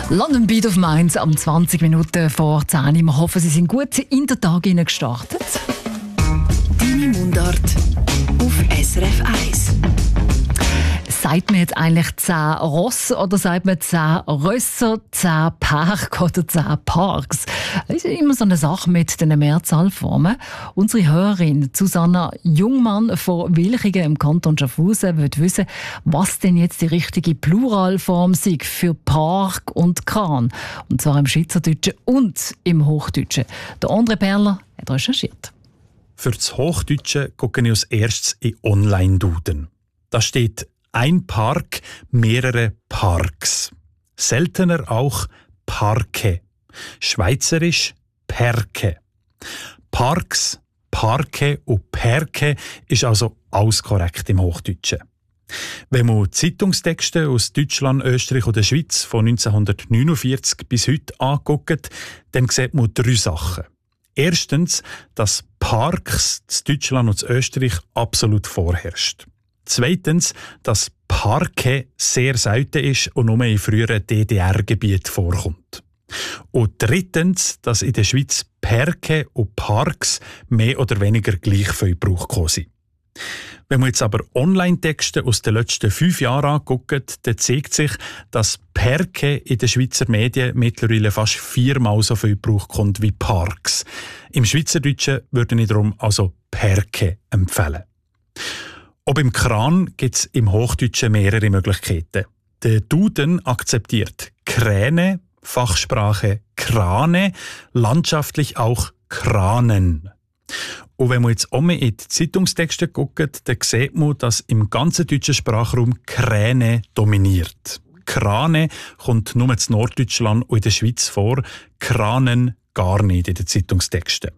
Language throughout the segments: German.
London Beat of Mainz am 20 Minuten vor 10 Uhr. Wir hoffen, Sie sind gut in den Tag gestartet. Deine Mundart auf SRF 1. Sagt man jetzt eigentlich 10 Ross oder sagt man 10 Rösser, 10 Park oder 10 Parks? Das ist immer so eine Sache mit den Mehrzahlformen. Unsere Hörerin Susanna Jungmann von Wilchingen im Kanton Schaffhausen will wissen, was denn jetzt die richtige Pluralform sei für Park und Kran. Und zwar im Schweizerdeutschen und im Hochdeutschen. Der André Perler hat recherchiert. Für das Hochdeutsche gucke ich als erstes in Online-Duden. Da steht ein Park, mehrere Parks. Seltener auch Parke. Schweizerisch Perke. Parks, Parke und Perke ist also alles korrekt im Hochdeutschen. Wenn man Zeitungstexte aus Deutschland, Österreich oder der Schweiz von 1949 bis heute anguckt, dann sieht man 3 Sachen. Erstens, dass Parks in Deutschland und in Österreich absolut vorherrscht. Zweitens, dass Parke sehr selten ist und nur in früheren DDR-Gebieten vorkommt. Und drittens, dass in der Schweiz Perke und Parks mehr oder weniger gleich viel Gebrauch gekommen sind. Wenn man jetzt aber Online-Texte aus den letzten 5 Jahren anguckt, dann zeigt sich, dass Perke in den Schweizer Medien mittlerweile fast 4-mal so viel Gebrauch kommt wie Parks. Im Schweizerdeutschen würde ich darum also Perke empfehlen. Auch im Kran gibt es im Hochdeutschen mehrere Möglichkeiten. Der Duden akzeptiert Kräne, Fachsprache Krane, landschaftlich auch Kranen. Und wenn man jetzt auch mal in die Zeitungstexte guckt, dann sieht man, dass im ganzen deutschen Sprachraum Kräne dominiert. Krane kommt nur in Norddeutschland und in der Schweiz vor, Kranen gar nicht in den Zeitungstexten.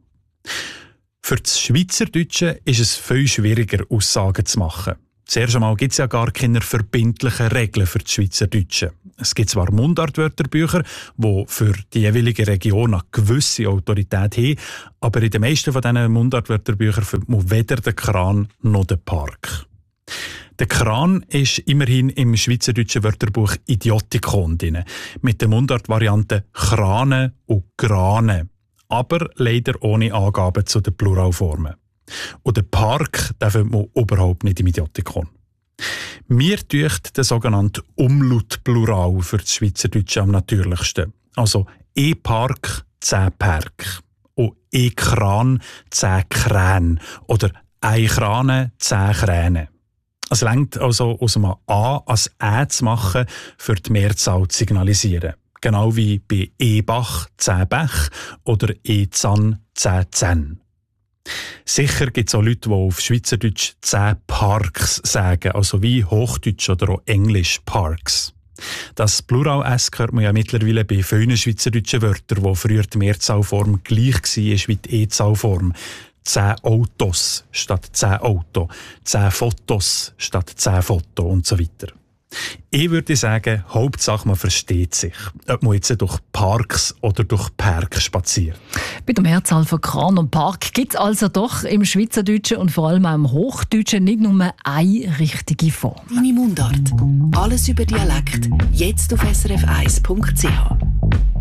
Für das Schweizerdeutsche ist es viel schwieriger, Aussagen zu machen. Zuerst einmal gibt es ja gar keine verbindlichen Regeln für das Schweizerdeutsche. Es gibt zwar Mundartwörterbücher, die für die jeweilige Region eine gewisse Autorität haben, aber in den meisten von diesen Mundartwörterbüchern findet man weder den Kran noch den Park. Der Kran ist immerhin im schweizerdeutschen Wörterbuch Idiotikon drin, mit der Mundartvariante Krane und Grane, aber leider ohne Angaben zu den Pluralformen. Und den Park findet man überhaupt nicht im Idiotikon. Mir dünkt der sogenannte Umlautplural für das Schweizerdeutsche am natürlichsten. Also E-Park, 10 Park. Und E-Kran, 10 Kräne. Oder ein Krane, 10 Kräne. Es reicht also aus einem A als Ä zu machen, für die Mehrzahl zu signalisieren. Genau wie bei E-Bach 10 Bech oder E-Zahn 10 Zähne. Sicher gibt es auch Leute, die auf Schweizerdeutsch 10 Parks sagen, also wie Hochdeutsch oder auch Englisch Parks. Das Plural-S hört man ja mittlerweile bei vielen schweizerdeutschen Wörtern, wo früher die Mehrzahlform gleich war wie die E-Zahlform. 10 Autos statt 10 Auto, 10 Fotos statt 10 Foto und so weiter. Ich würde sagen, Hauptsache man versteht sich, ob man jetzt durch Parks oder durch Park spaziert. Bei der Mehrzahl von Kran und Park gibt es also doch im Schweizerdeutschen und vor allem auch im Hochdeutschen nicht nur eine richtige Form. Deine Mundart. Alles über Dialekt. Jetzt auf srf1.ch.